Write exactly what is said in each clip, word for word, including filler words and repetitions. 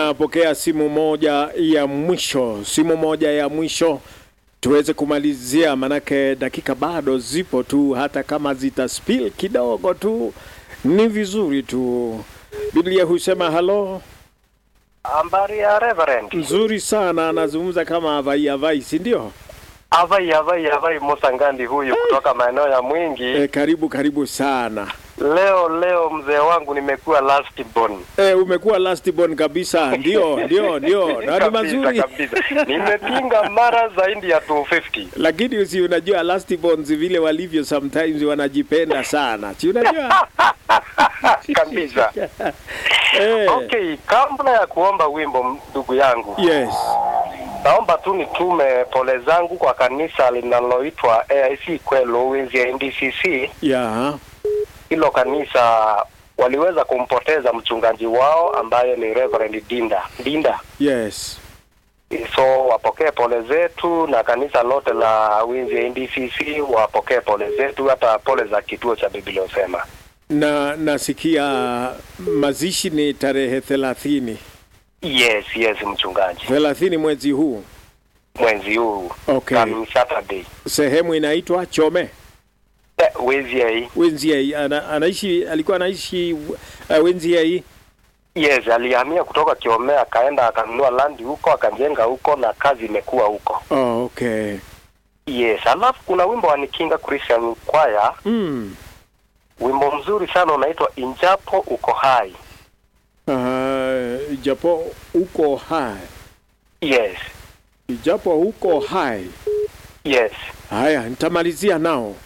Napokea simu moja ya mwisho, simu moja ya mwisho tuweze kumalizia, manake dakika bado zipo tu, hata kama zita spill kidogo tu ni vizuri tu. Biblia husema halo. Ambari ya Reverend. Nzuri sana, anazungumza kama avai avai, si ndio? Avai avai avai Musangandi huyu kutoka maeneo ya Mwingi. E, karibu karibu sana. Leo leo mzee wangu nimekuwa last born. Eh, umekuwa last born kabisa. Ndio, ndio, ndio. Na ni mazuri. Kabisa. Nimepinga mara zaidi ya two fifty. Lakini usi unajua last borns vile walivyo sometimes wanajipenda sana. Si unajua? Kabisa. Eh. Okay, kabla ya kuomba wimbo ndugu yangu. Yes. Naomba tu nitume pole zangu kwa kanisa linaloitwa A I C Kwelo Winzi ya N D C C. Yeah. Hilo kanisa waliweza kumpoteza mchungaji wao ambaye ni Reverend Dinda. Dinda. Yes. So wapokee pole zetu, na kanisa lote la Winzi N D C C wapokee pole zetu, hata pole za kituo cha Biblia usema. Na nasikia mazishi ni tarehe thelathini. Yes, yes mchungaji. thelathini mwezi huu. Mwezi huu. Okay. Coming Saturday. Sehemu inaitwa Chome. Eh, Winzi. Winzi ana, anaishi alikuwa anaishi uh, Winzi. Yes, alihamia kutoka Kiomea akaenda akanunua land huko akajenga huko na kazi imekuwa huko. Oh, okay. Yes, alafu kuna wimbo wa Nikinga Christian Choir. Mm. Wimbo mzuri sana unaitwa Injapo Uko Hai. Uh, japo uko hai. Yes. Japo uko hai. Yes. Haya, nitamalizia nao.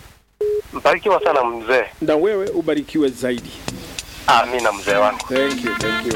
Mbarikiwa sana mzee. Na wewe ubarikiwe zaidi. Amina mzee wangu. Thank you, thank you.